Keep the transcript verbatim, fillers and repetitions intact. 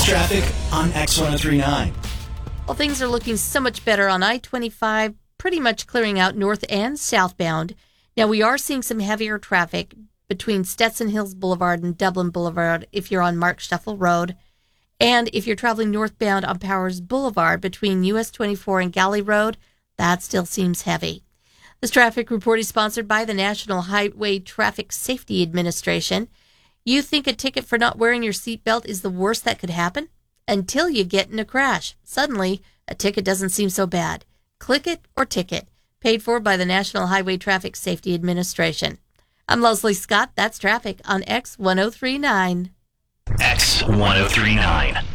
That's traffic on X ten thirty-nine. Well, things are looking so much better on I twenty-five, pretty much clearing out north and southbound. Now, we are seeing some heavier traffic between Stetson Hills Boulevard and Dublin Boulevard if you're on Mark Stuffel Road. And if you're traveling northbound on Powers Boulevard between U S twenty-four and Galley Road, that still seems heavy. This traffic report is sponsored by the National Highway Traffic Safety Administration. You think a ticket for not wearing your seatbelt is the worst that could happen? Until you get in a crash. Suddenly, a ticket doesn't seem so bad. Click it or ticket. Paid for by the National Highway Traffic Safety Administration. I'm Leslie Scott. That's traffic on X ten thirty-nine. X ten thirty-nine.